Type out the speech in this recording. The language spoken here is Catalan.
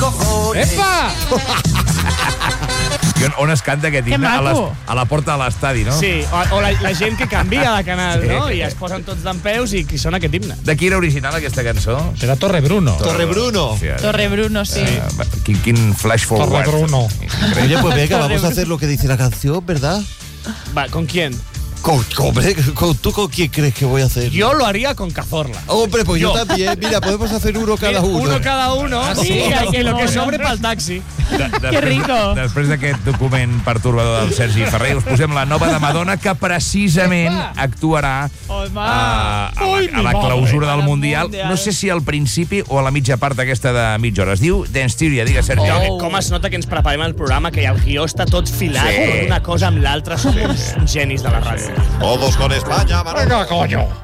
cojones. Epa! On es canta aquest himne? A la porta de l'estadi, no? Sí, o la gent que canvia de canal, no? I es posen tots d'empeus i sona aquest himne. De qui era original aquesta cançó? Era Torrebruno. Torrebruno. Torrebruno, sí. Quin flash forward. Torrebruno. Oye, pues venga, vamos a hacer lo que dice la canción, ¿verdad? Va, ¿con quién? Hombre, ¿tú con quién crees que voy a hacer? Yo lo haría con Cazorla. Hombre, pues yo también. Mira, podemos hacer uno cada uno. Uno cada uno. Sí, y lo que sobre pel taxi. Que rico. Després d'aquest document pertorbador del Sergi Ferrer, us posem la nova de Madonna, que precisament actuarà a la clausura del Mundial. No sé si al principi o a la mitja part aquesta de mitja hora. Es diu Dance-Teoria, digues, Sergi. Com es nota que ens preparem el programa, que el guió està tot filat, una cosa amb l'altra, som uns genis de la ràdio. Todos con España, Manolo. Venga, coño.